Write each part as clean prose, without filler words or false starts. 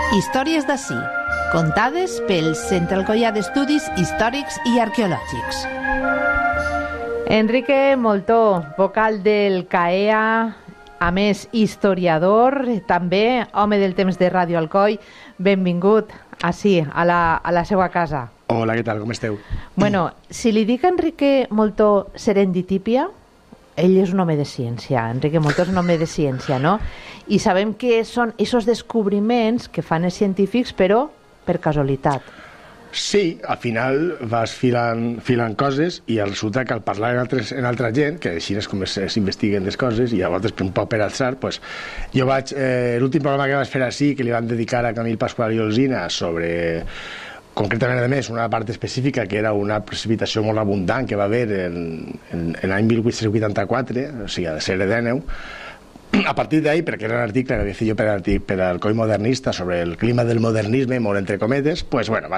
Històries d'ací, contades pel Centre Alcoià d'Estudis Històrics i Arqueològics. Enrique Moltó, vocal del CAEA, a més historiador, també home del temps de Ràdio Alcoi, benvingut ací, a la seva casa. Hola, què tal, com esteu? Bueno, si li dic a Enrique Moltó Serenditípia, ell és un home de ciència, Enrique Moltó és un home de ciència, no? I sabem que són aquests descobriments que fan els científics, però per casualitat. Sí, al final vas filant coses i resulta que al parlar en altra gent, que així és com s'investiguen les coses, i a vegades un poc per alçar, pues, jo vaig... l'últim programa que vaig fer així, que li van dedicar a Camil Pasqual i Olsina sobre... concretament, a més, una part específica que era una precipitació molt abundant que va haver en l'any 1884, o sigui, a la segle XIX. A partir d'ahí, perquè era un article que havia fet jo per al Coi Modernista sobre el clima del modernisme, molt entre cometes, pues, bueno,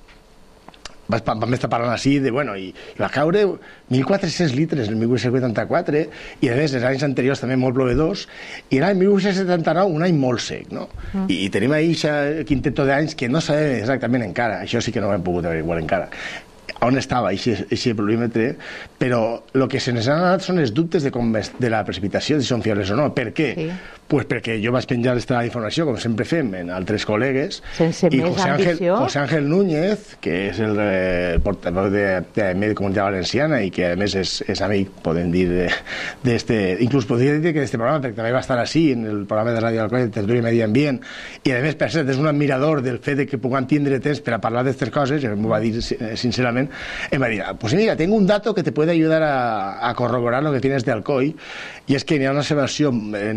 vam estar parlant així de, bueno, i va caure 1.400 litres el 1884 i a més els anys anteriors també molt plovedors i l'any 1879 un any molt sec, no? I tenim ahí aquest quinteto d'anys que no sabem exactament encara, això sí que no ho hem pogut averiguar encara on estava aquest pluvímetre, però el que se'ns han anat són els dubtes de la precipitació, si són fiables o no. Per què? Sí. Pues perquè jo vaig penjar aquesta informació, com sempre fem, en altres col·legues. Sense més ambició. José Ángel Núñez, que és el portaveu de Media Comunitat Valenciana i que a més és amic, podem dir, inclús podria dir que d'este programa, perquè també va estar així en el programa de Ràdio Alcoi de Territori i Medi Ambient, i a més, per cert, és un admirador del fet de que puguem tindre temps per a parlar d'aquestes coses, i m'ho va dir sincerament, em va dir, pues mira, tengo un dato que te puede ayudar a corroborar lo que tienes de Alcoi, i és que hi ha una observació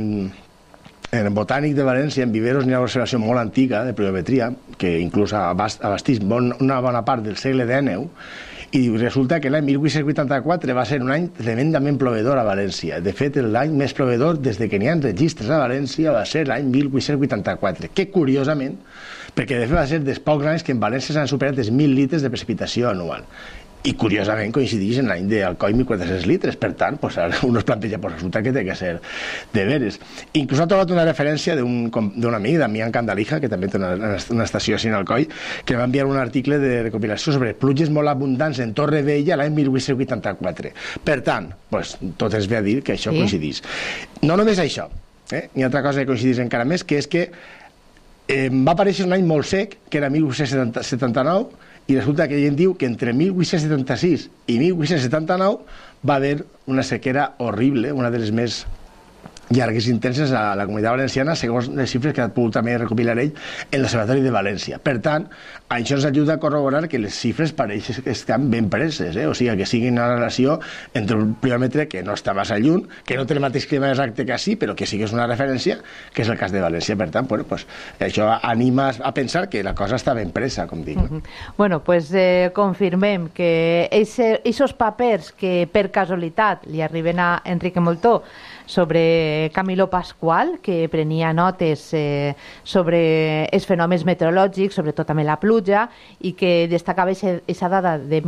en Botànic de València, en Viveros, hi ha una observació molt antiga de pluviometria, que inclús abastís una bona part del segle XIX, i resulta que l'any 1884 va ser un any tremendament plovedor a València. De fet, l'any més plovedor des que n'hi ha registres a València va ser l'any 1884, que curiosament, perquè de fet va ser dels pocs anys que en València s'han superat els 1.000 litres de precipitació anual. I curiosament coincideix en l'any d'Alcoi 1.400 litres, per tant, pues, un es planteja, pues, resulta que té que ser de veres. Inclús ha trobat una referència d'un amic, Damián Candalija, que també té una estació així en Alcoi, que va enviar un article de recopilació sobre pluges molt abundants en Torre Vella l'any 1884. Per tant, pues, tot ens ve a dir que això coincideix. No només això, hi ha altra cosa que coincideix encara més, que és que va aparèixer un any molt sec, que era 1879, i resulta que ell diu que entre 1876 i 1879 va haver una sequera horrible, una de les més llargues i intenses a la Comunitat Valenciana, segons les xifres que ha pogut també recopilar ell en l'Observatori de València. Per tant, això ens ajuda a corroborar que les xifres pareixen que estan ben preses, o sigui, que siguin una relació entre un pluvímetre que no està massa lluny, que no té el mateix clima exacte que així, però que sí que és una referència, que és el cas de València. Per tant, bueno, pues, això anima a pensar que la cosa està ben presa, com dic. Bueno, pues confirmem que aquests papers que per casualitat li arriben a Enrique Moltó sobre Camilo Pasqual, que prenia notes sobre els fenòmens meteorològics, sobretot també la pluja, i que destacava aquesta dada de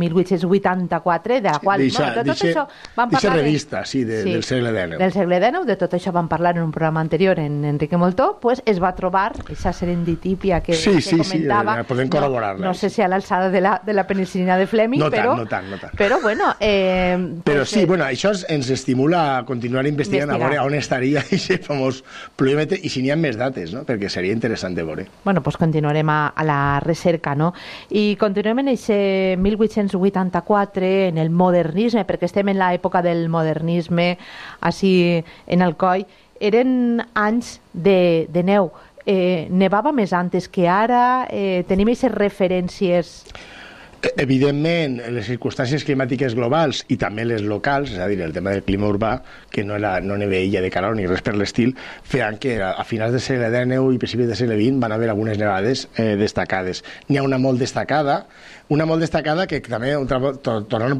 1884, de la qual... D'aquesta revista, sí, del segle XIX. Del segle XIX, de tot això vam parlar en un programa anterior en Enrique Moltó, pues es va trobar aquesta serenditípia que comentava. Sí, podem corroborar-la. No sé si a l'alçada de la penicilina de Fleming, però... No tant. Però, bueno... Però sí, bueno, això ens estimula a continuar investigant a veure on estaria aquest famós pluvímetre i si n'hi ha més dates, no? Perquè seria interessant de veure. Bueno, doncs continuarem a la recerca, no? I continuem en aquest 1884, en el modernisme, perquè estem en l'època del modernisme, així en Alcoi. Eren anys de neu. Nevava més antes que ara? Tenim aquestes referències... Evidentment, les circumstàncies climàtiques globals i també les locals, és a dir, el tema del clima urbà, que no neveïlla de calor ni res per l'estil, feien que a finals del segle XIX i principis del segle XX van haver algunes nevades destacades. N'hi ha una molt destacada que també, tornant